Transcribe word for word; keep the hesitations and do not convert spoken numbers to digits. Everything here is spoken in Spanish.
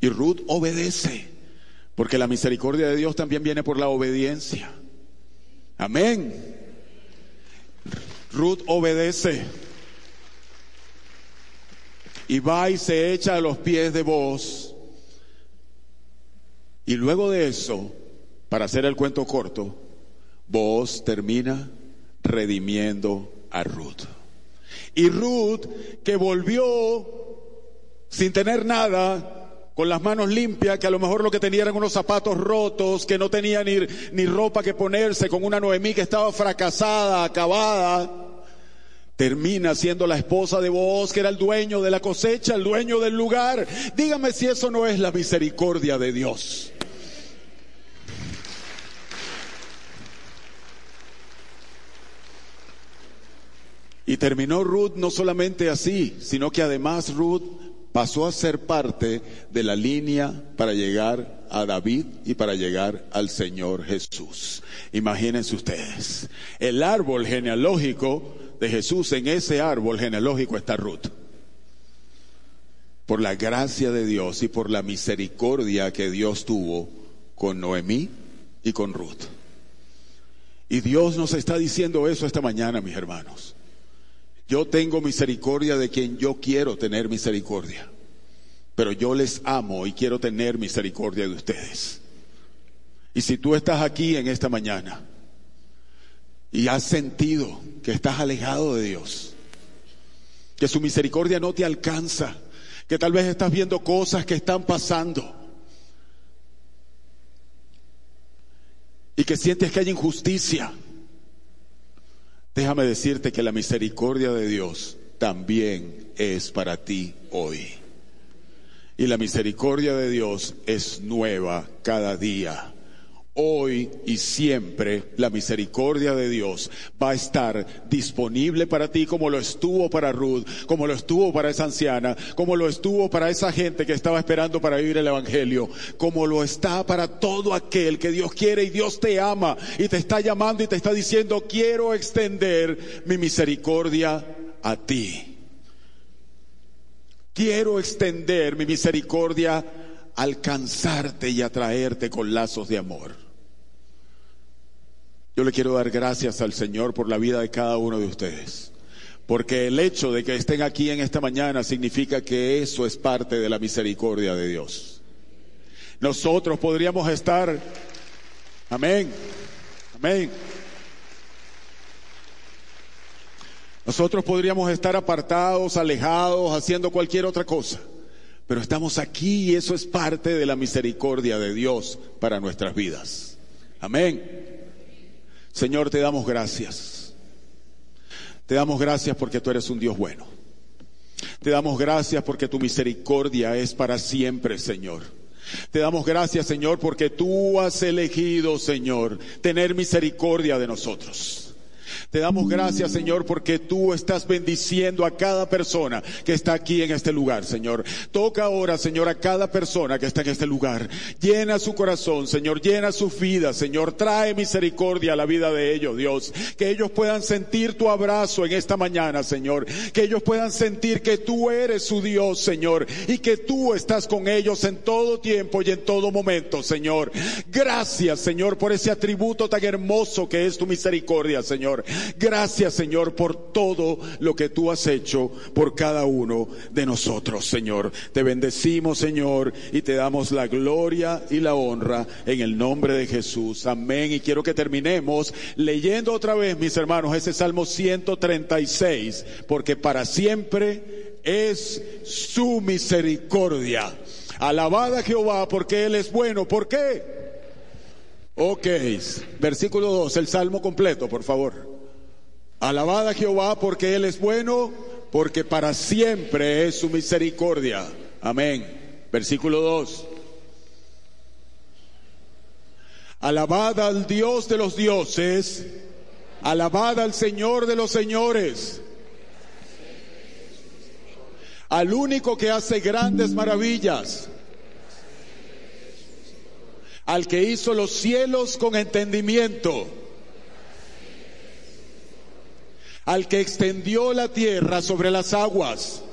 Y Ruth obedece, porque la misericordia de Dios también viene por la obediencia. Amén. Ruth obedece y va y se echa a los pies de Booz. Y luego de eso, para hacer el cuento corto, Booz termina redimiendo a Ruth. Y Ruth, que volvió sin tener nada, con las manos limpias, que a lo mejor lo que tenía eran unos zapatos rotos, que no tenía ni, ni ropa que ponerse, con una Noemí que estaba fracasada, acabada, termina siendo la esposa de Booz, que era el dueño de la cosecha, el dueño del lugar. Dígame si eso no es la misericordia de Dios. Y terminó Ruth no solamente así, sino que además Ruth pasó a ser parte de la línea para llegar a David y para llegar al Señor Jesús. Imagínense ustedes, el árbol genealógico de Jesús, en ese árbol genealógico está Ruth. Por la gracia de Dios y por la misericordia que Dios tuvo con Noemí y con Ruth. Y Dios nos está diciendo eso esta mañana, mis hermanos. Yo tengo misericordia de quien yo quiero tener misericordia, pero yo les amo y quiero tener misericordia de ustedes. Y si tú estás aquí en esta mañana y has sentido que estás alejado de Dios, que su misericordia no te alcanza, que tal vez estás viendo cosas que están pasando y que sientes que hay injusticia, déjame decirte que la misericordia de Dios también es para ti hoy. Y la misericordia de Dios es nueva cada día. Hoy y siempre la misericordia de Dios va a estar disponible para ti, como lo estuvo para Ruth, como lo estuvo para esa anciana, como lo estuvo para esa gente que estaba esperando para vivir el evangelio, como lo está para todo aquel que Dios quiere y Dios te ama y te está llamando y te está diciendo: quiero extender mi misericordia a ti. Quiero extender mi misericordia a alcanzarte y atraerte con lazos de amor. Yo le quiero dar gracias al Señor por la vida de cada uno de ustedes, porque el hecho de que estén aquí en esta mañana significa que eso es parte de la misericordia de Dios. Nosotros podríamos estar, amén, amén. Nosotros podríamos estar apartados, alejados, haciendo cualquier otra cosa, pero estamos aquí y eso es parte de la misericordia de Dios para nuestras vidas. Amén. Señor, te damos gracias. Te damos gracias porque tú eres un Dios bueno. Te damos gracias porque tu misericordia es para siempre, Señor. Te damos gracias, Señor, porque tú has elegido, Señor, tener misericordia de nosotros. Te damos gracias, Señor, porque tú estás bendiciendo a cada persona que está aquí en este lugar, Señor. Toca ahora, Señor, a cada persona que está en este lugar. Llena su corazón, Señor, llena su vida, Señor. Trae misericordia a la vida de ellos, Dios. Que ellos puedan sentir tu abrazo en esta mañana, Señor. Que ellos puedan sentir que tú eres su Dios, Señor, y que tú estás con ellos en todo tiempo y en todo momento, Señor. Gracias, Señor, por ese atributo tan hermoso que es tu misericordia, Señor. Gracias, Señor, por todo lo que tú has hecho por cada uno de nosotros, Señor. Te bendecimos, Señor, y te damos la gloria y la honra en el nombre de Jesús. Amén. Y quiero que terminemos leyendo otra vez, mis hermanos, ese Salmo ciento treinta y seis, porque para siempre es su misericordia. Alabad a Jehová porque Él es bueno. ¿Por qué? Ok, versículo dos, el Salmo completo, por favor. Alabad a Jehová porque Él es bueno, porque para siempre es su misericordia. Amén. Versículo dos. Alabad al Dios de los dioses, alabad al Señor de los señores, al único que hace grandes maravillas, al que hizo los cielos con entendimiento, al que extendió la tierra sobre las aguas,